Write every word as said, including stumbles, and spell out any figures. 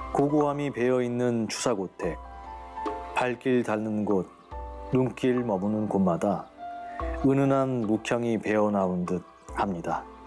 고고함이 배어있는 추사고택, 발길 닿는 곳, 눈길 머무는 곳마다 은은한 묵향이 배어나온 듯 합니다.